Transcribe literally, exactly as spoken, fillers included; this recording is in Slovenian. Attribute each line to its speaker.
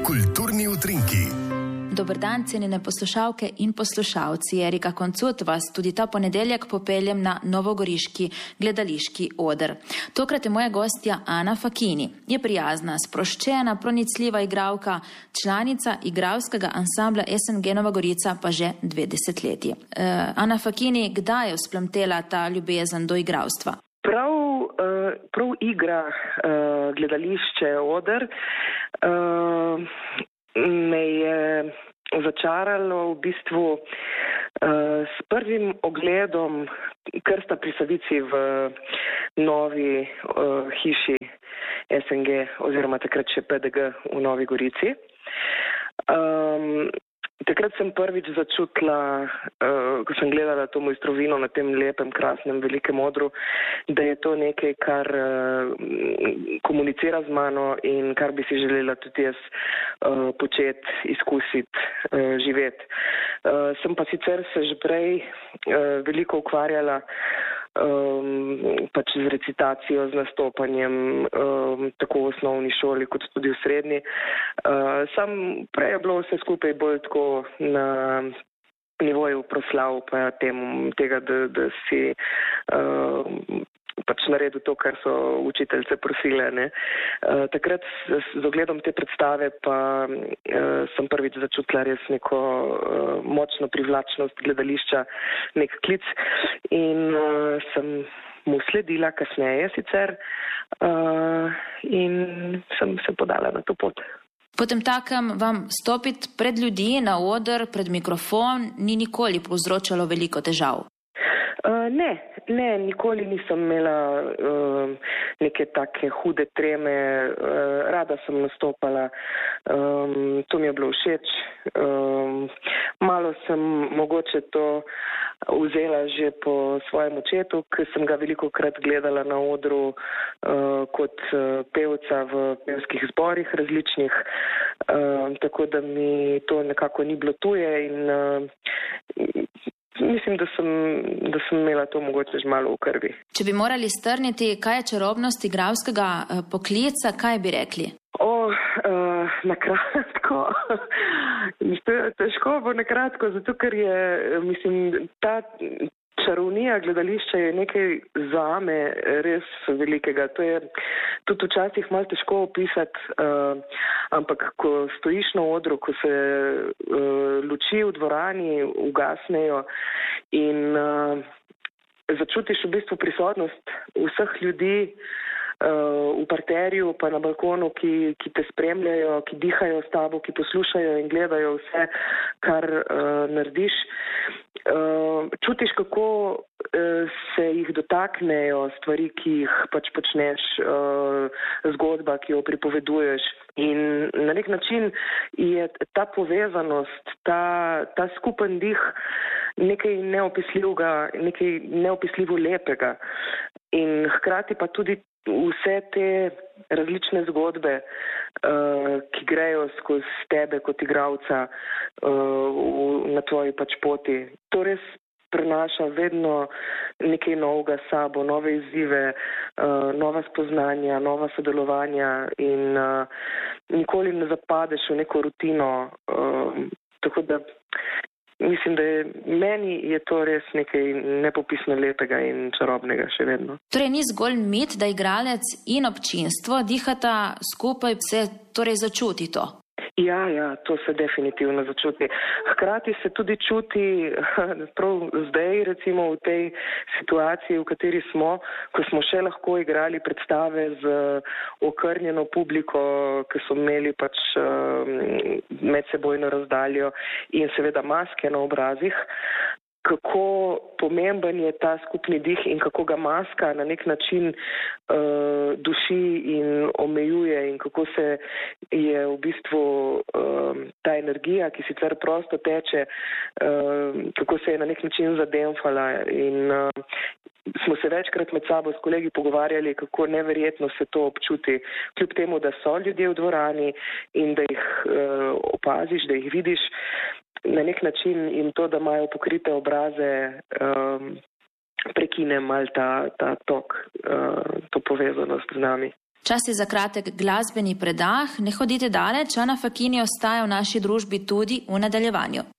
Speaker 1: Kulturni utrinki.
Speaker 2: Dober dan, cenjene poslušalke in poslušalci. Erika Koncut vas tudi ta ponedeljek popeljem na novogoriški gledališki oder. Tokrat je moja gostja Ana Fakini. Je prijazna, sproščena, pronicljiva igralka, članica igralskega ansambla S N G Nova Gorica pa že dve desetletji. Uh, Ana Fakini, kdaj je vzplamtela ta ljubezen do igralstva?
Speaker 3: Prav, uh, prav igra uh, gledališče oder uh, me je začaralo v bistvu uh, s prvim ogledom Krsta pri Savici v novi uh, hiši S N G oziroma takrat še P D G v Novi Gorici. Um, Takrat sem prvič začutila, uh, ko sem gledala to mojstrovino na tem lepem, krasnem, velikem odru, da je to nekaj, kar uh, komunicira z mano in kar bi si želela tudi jaz uh, početi, izkusiti, uh, živeti. Uh, sem pa sicer se že prej uh, veliko ukvarjala Um, pač z recitacijo, z nastopanjem, um, tako v osnovni šoli, kot tudi v srednji. Uh, sam prej je bilo vse skupaj bolj tako na nivoju proslav, pa tem, tega, da, da si uh, pač naredil to, kar so učiteljice prosile. Ne. Uh, takrat z, z ogledom te predstave pa uh, sem prvič začutila res neko uh, močno privlačnost gledališča, nek klic in uh, sem mu sledila kasneje sicer uh, in sem se podala na to pot.
Speaker 2: Potem takem vam stopiti pred ljudi na oder, pred mikrofon, ni nikoli povzročalo veliko težav?
Speaker 3: Uh, ne, ne, nikoli nisem imela uh, neke take hude treme, uh, rada sem nastopala, um, to mi je bilo všeč. Um, malo sem mogoče to vzela že po svojem očetu, ker sem ga veliko krat gledala na odru uh, kot uh, pevca v pevskih zborih različnih, uh, tako da mi to nekako ni bilo tuje in uh, mislim, da sem, da sem imela to mogoče že malo v krvi.
Speaker 2: Če bi morali strniti, kaj je čarobnost igralskega poklica, kaj bi rekli?
Speaker 3: O, uh, na kratko. Težko bo na kratko, zato ker je, mislim, ta čarovnija gledališča je nekaj zame res velikega. To je tudi včasih malo težko opisati, uh, ampak ko stojiš na odru, ko se uh, luči v dvorani ugasnejo in uh, začutiš v bistvu prisotnost vseh ljudi uh, v parterju, pa na balkonu, ki, ki te spremljajo, ki dihajo s tabo, ki poslušajo in gledajo vse, kar uh, narediš. Uh, čutiš, kako uh, se jih dotaknejo stvari, ki jih pač počneš, uh, zgodba, ki jo pripoveduješ. In na nek način je ta povezanost, ta, ta skupen dih nekaj neopisljivega, nekaj neopisljivo lepega. In hkrati pa tudi vse te različne zgodbe, uh, ki grejo skozi tebe kot igralca uh, na tvoji pač poti. To res prenaša vedno nekaj novega sabo, nove izzive, uh, nova spoznanja, nova sodelovanja in uh, nikoli ne zapadeš v neko rutino. Uh, tako da mislim, da je, meni je to res nekaj nepopisno lepega in čarobnega še vedno.
Speaker 2: Torej ni zgolj mit, da igralec in občinstvo dihata skupaj, se torej začuti to?
Speaker 3: Ja, ja, to se definitivno začuti. Hkrati se tudi čuti, prav zdaj recimo v tej situaciji, v kateri smo, ko smo še lahko igrali predstave z okrnjeno publiko, ki so imeli pač medsebojno razdaljo in seveda maske na obrazih, kako pomemben je ta skupni dih in kako ga maska na nek način uh, duši in omejuje in kako se je v bistvu uh, ta energija, ki sicer prosto teče, uh, kako se je na nek način zademfala in uh, smo se večkrat med sabo s kolegi pogovarjali, kako neverjetno se to občuti, kljub temu, da so ljudje v dvorani in da jih uh, opaziš, da jih vidiš, na nek način in to, da imajo pokrite obraze, um, prekine mal ta, ta tok, uh, to povezanost z nami.
Speaker 2: Čas je za kratek glasbeni predah, ne hodite daleč, Ana Fakini ostaja v naši družbi tudi v nadaljevanju.